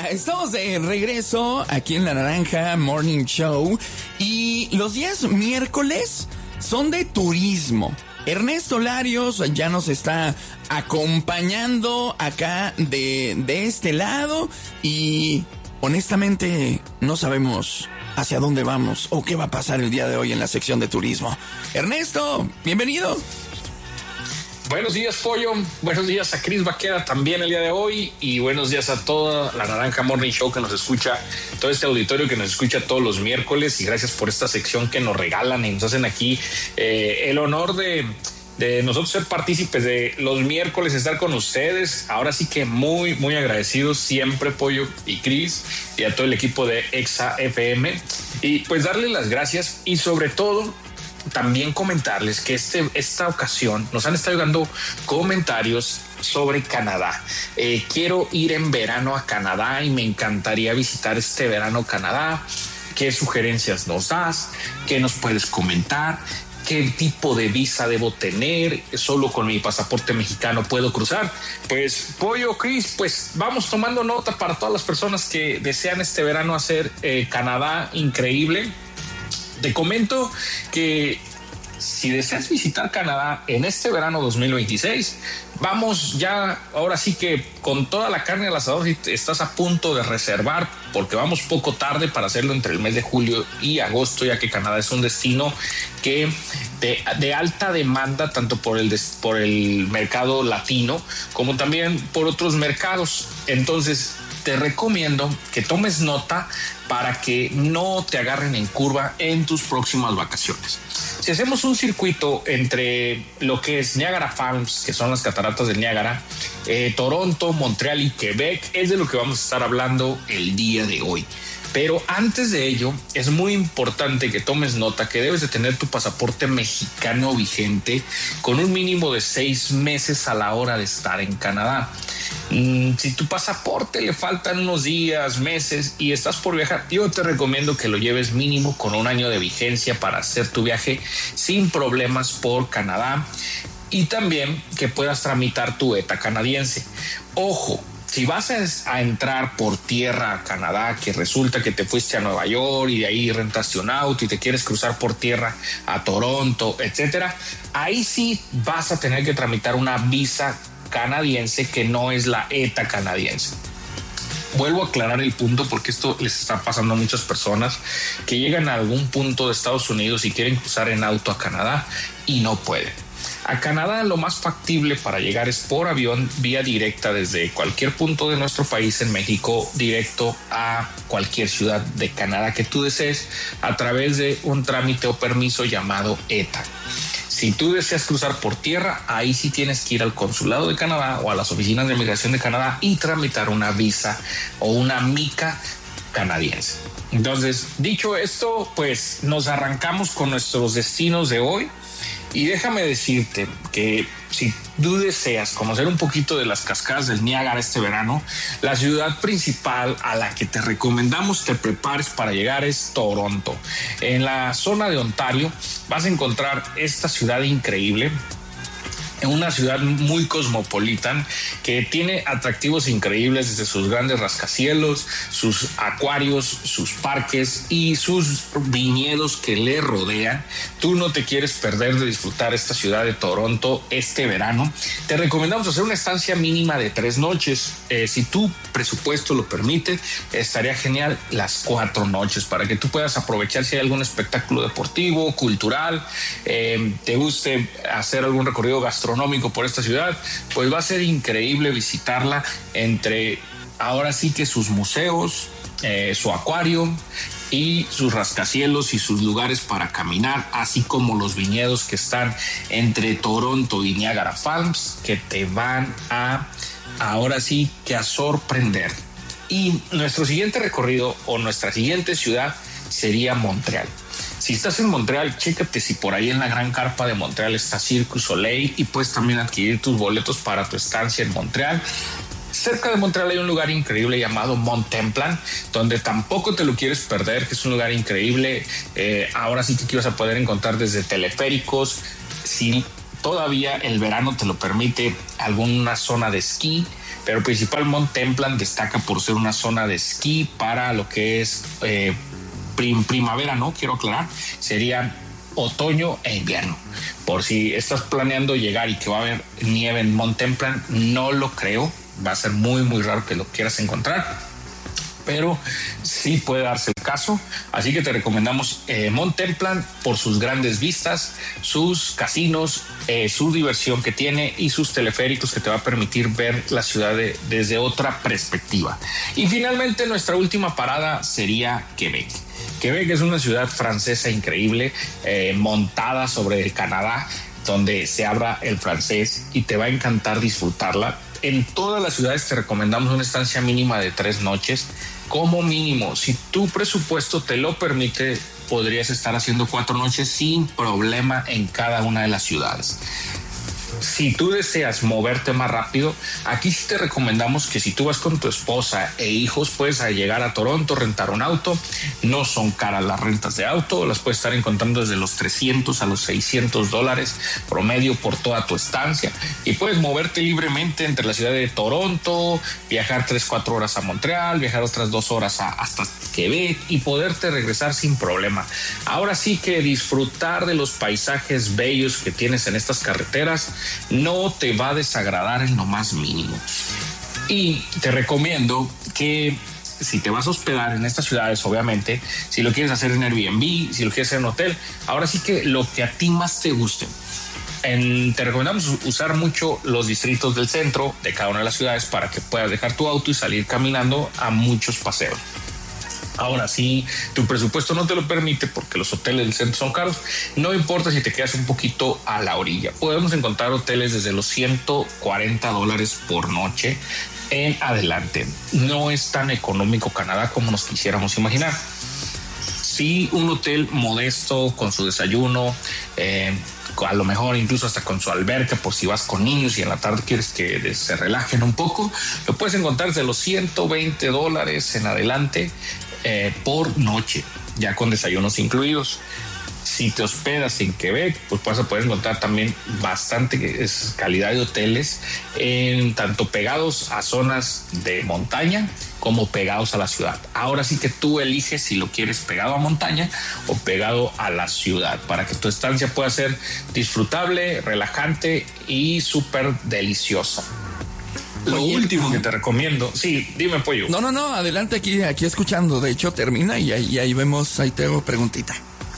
Estamos de regreso aquí en La Naranja Morning Show y los días miércoles son de turismo. Ernesto Larios ya nos está acompañando acá de este lado y honestamente no sabemos hacia dónde vamos o qué va a pasar el día de hoy en la sección de turismo. Ernesto, bienvenido. Buenos días, Pollo. Buenos días a Cris Vaquera también el día de hoy. Y buenos días a toda la Naranja Morning Show que nos escucha, todo este auditorio que nos escucha todos los miércoles. Y gracias por esta sección que nos regalan y nos hacen aquí el honor de nosotros ser partícipes de los miércoles, estar con ustedes. Ahora sí que muy, muy agradecidos siempre, Pollo y Cris, y a todo el equipo de Exa FM. Y pues darles las gracias y sobre todo también comentarles que esta ocasión nos han estado llegando comentarios sobre Canadá. Quiero ir en verano a Canadá y me encantaría visitar este verano Canadá. ¿Qué sugerencias nos das? ¿Qué nos puedes comentar? ¿Qué tipo de visa debo tener? ¿Solo con mi pasaporte mexicano puedo cruzar? Pues, Pollo, Cris, pues vamos tomando nota para todas las personas que desean este verano hacer Canadá increíble. Te comento que si deseas visitar Canadá en este verano 2026, vamos ya, ahora sí que con toda la carne al asador, si estás a punto de reservar, porque vamos poco tarde para hacerlo entre el mes de julio y agosto, ya que Canadá es un destino que de alta demanda, tanto por el mercado latino como también por otros mercados. Entonces, te recomiendo que tomes nota para que no te agarren en curva en tus próximas vacaciones. Si hacemos un circuito entre lo que es Niagara Falls, que son las cataratas del Niágara, Toronto, Montreal y Quebec, es de lo que vamos a estar hablando el día de hoy. Pero antes de ello, es muy importante que tomes nota que debes de tener tu pasaporte mexicano vigente con un mínimo de 6 meses a la hora de estar en Canadá. Si tu pasaporte le faltan unos días, meses y estás por viajar, yo te recomiendo que lo lleves mínimo con 1 año de vigencia para hacer tu viaje sin problemas por Canadá y también que puedas tramitar tu ETA canadiense. Ojo, si vas a entrar por tierra a Canadá, que resulta que te fuiste a Nueva York y de ahí rentaste un auto y te quieres cruzar por tierra a Toronto, etcétera, ahí sí vas a tener que tramitar una visa canadiense que no es la ETA canadiense. Vuelvo a aclarar el punto porque esto les está pasando a muchas personas que llegan a algún punto de Estados Unidos y quieren cruzar en auto a Canadá y no pueden. A Canadá lo más factible para llegar es por avión, vía directa desde cualquier punto de nuestro país en México, directo a cualquier ciudad de Canadá que tú desees a través de un trámite o permiso llamado ETA. Si tú deseas cruzar por tierra, ahí sí tienes que ir al consulado de Canadá o a las oficinas de migración de Canadá y tramitar una visa o una mica canadiense. Entonces, dicho esto, pues nos arrancamos con nuestros destinos de hoy. Y déjame decirte que si tú deseas conocer un poquito de las cascadas del Niágara este verano, la ciudad principal a la que te recomendamos te prepares para llegar es Toronto. En la zona de Ontario vas a encontrar esta ciudad increíble, en una ciudad muy cosmopolita que tiene atractivos increíbles desde sus grandes rascacielos, sus acuarios, sus parques y sus viñedos que le rodean. Tú no te quieres perder de disfrutar esta ciudad de Toronto este verano. Te recomendamos hacer una estancia mínima de 3 noches. Si tu presupuesto lo permite, estaría genial las 4 noches para que tú puedas aprovechar si hay algún espectáculo deportivo, cultural, te guste hacer algún recorrido gastronómico por esta ciudad, pues va a ser increíble visitarla entre ahora sí que sus museos, su acuario y sus rascacielos y sus lugares para caminar, así como los viñedos que están entre Toronto y Niagara Falls, que te van a ahora sí que a sorprender. Y nuestro siguiente recorrido o nuestra siguiente ciudad sería Montreal. Si estás en Montreal, chécate si por ahí en la gran carpa de Montreal está Cirque du Soleil y puedes también adquirir tus boletos para tu estancia en Montreal. Cerca de Montreal hay un lugar increíble llamado Mont Templant, donde tampoco te lo quieres perder, que es un lugar increíble. Ahora sí que vas a poder encontrar desde teleféricos, si todavía el verano te lo permite, alguna zona de esquí, pero principal Mont Templeton destaca por ser una zona de esquí para lo que es primavera, no quiero aclarar, sería otoño e invierno. Por si estás planeando llegar y que va a haber nieve en Mont Templeton, no lo creo, va a ser muy muy raro que lo quieras encontrar, pero sí puede darse el caso. Así que te recomendamos Mont Templeton por sus grandes vistas, sus casinos, su diversión que tiene y sus teleféricos que te va a permitir ver la ciudad desde otra perspectiva. Y finalmente nuestra última parada sería Quebec. Quebec es una ciudad francesa increíble, montada sobre el Canadá, donde se habla el francés y te va a encantar disfrutarla. En todas las ciudades te recomendamos una estancia mínima de 3 noches. Como mínimo, si tu presupuesto te lo permite, podrías estar haciendo 4 noches sin problema en cada una de las ciudades. Si tú deseas moverte más rápido, aquí sí te recomendamos que si tú vas con tu esposa e hijos, puedes llegar a Toronto, rentar un auto. No son caras las rentas de auto, las puedes estar encontrando desde los $300 a los $600 promedio por toda tu estancia, y puedes moverte libremente entre la ciudad de Toronto, viajar 3-4 horas a Montreal, viajar otras 2 horas hasta Quebec y poderte regresar sin problema. Ahora sí que disfrutar de los paisajes bellos que tienes en estas carreteras no te va a desagradar en lo más mínimo. Y te recomiendo que si te vas a hospedar en estas ciudades, obviamente, si lo quieres hacer en Airbnb, si lo quieres hacer en hotel, ahora sí que lo que a ti más te guste. Te recomendamos usar mucho los distritos del centro de cada una de las ciudades para que puedas dejar tu auto y salir caminando a muchos paseos. Ahora, si tu presupuesto no te lo permite porque los hoteles del centro son caros, no importa si te quedas un poquito a la orilla. Podemos encontrar hoteles desde los $140 por noche en adelante. No es tan económico Canadá como nos quisiéramos imaginar. Sí, un hotel modesto con su desayuno, a lo mejor incluso hasta con su alberca por si vas con niños y en la tarde quieres que se relajen un poco, lo puedes encontrar desde los $120 en adelante por noche, ya con desayunos incluidos. Si te hospedas en Quebec, pues vas a poder encontrar también bastante calidad de hoteles, tanto pegados a zonas de montaña como pegados a la ciudad. Ahora sí que tú eliges si lo quieres pegado a montaña o pegado a la ciudad, para que tu estancia pueda ser disfrutable, relajante y súper deliciosa. Lo último que te recomiendo, sí, dime, Pollo. No, adelante, aquí escuchando. De hecho, termina y ahí vemos, ahí te hago preguntita.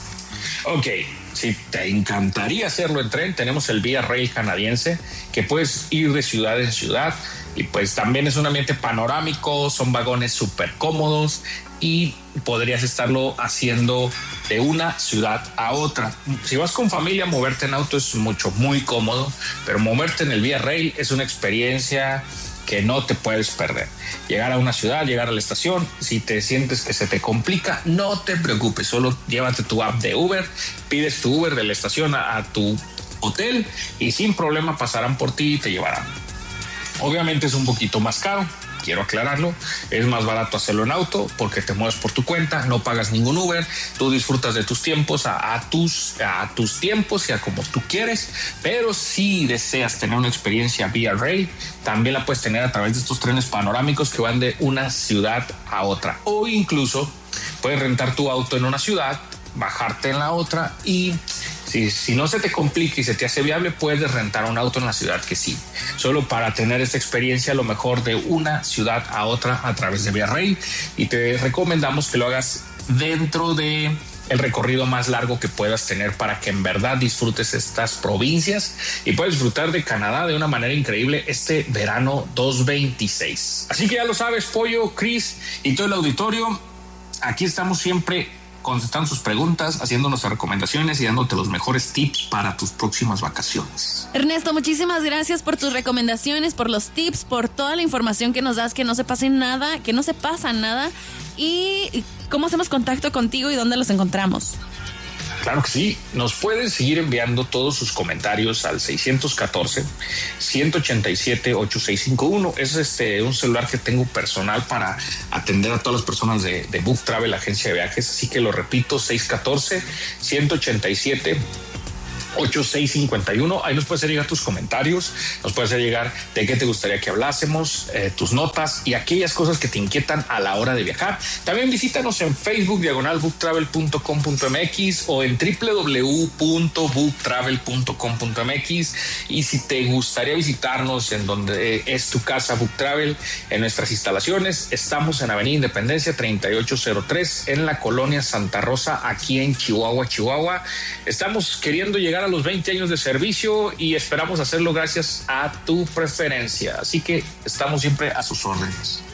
Ok, si te encantaría hacerlo en tren, tenemos el Via Rail canadiense, que puedes ir de ciudad en ciudad, y pues también es un ambiente panorámico, son vagones súper cómodos y podrías estarlo haciendo de una ciudad a otra. Si vas con familia, moverte en auto es muy cómodo, pero moverte en el Via Rail es una experiencia que no te puedes perder. Llegar a una ciudad, llegar a la estación, si te sientes que se te complica, no te preocupes, solo llévate tu app de Uber, pides tu Uber de la estación a tu hotel y sin problema pasarán por ti y te llevarán. Obviamente es un poquito más caro, quiero aclararlo, es más barato hacerlo en auto porque te mueves por tu cuenta, no pagas ningún Uber, tú disfrutas de tus tiempos a tus tiempos y a como tú quieres, pero si deseas tener una experiencia Via Rail, también la puedes tener a través de estos trenes panorámicos que van de una ciudad a otra, o incluso puedes rentar tu auto en una ciudad, bajarte en la otra y si no se te complica y se te hace viable, puedes rentar un auto en la ciudad que sí, solo para tener esta experiencia a lo mejor de una ciudad a otra a través de Via Rail, y te recomendamos que lo hagas dentro de el recorrido más largo que puedas tener para que en verdad disfrutes estas provincias y puedes disfrutar de Canadá de una manera increíble este verano 2026. Así que ya lo sabes, Pollo, Chris y todo el auditorio, aquí estamos siempre contestando sus preguntas, haciendo nuestras recomendaciones y dándote los mejores tips para tus próximas vacaciones. Ernesto, muchísimas gracias por tus recomendaciones, por los tips, por toda la información que nos das, que no se pase nada, que no se pasa nada. ¿Y cómo hacemos contacto contigo y dónde los encontramos? Claro que sí, nos pueden seguir enviando todos sus comentarios al 614-187-8651. Es un celular que tengo personal para atender a todas las personas de Book Travel, agencia de viajes. Así que lo repito, 614-187 8651. Ahí nos puedes hacer llegar tus comentarios, nos puedes hacer llegar de qué te gustaría que hablásemos, tus notas y aquellas cosas que te inquietan a la hora de viajar. También visítanos en Facebook, /booktravel.com.mx o en www.booktravel.com.mx. Y si te gustaría visitarnos en donde es tu casa Book Travel, en nuestras instalaciones, estamos en Avenida Independencia 3803 en la colonia Santa Rosa, aquí en Chihuahua. Estamos queriendo llegar a los 20 años de servicio y esperamos hacerlo gracias a tu preferencia. Así que estamos siempre a sus órdenes.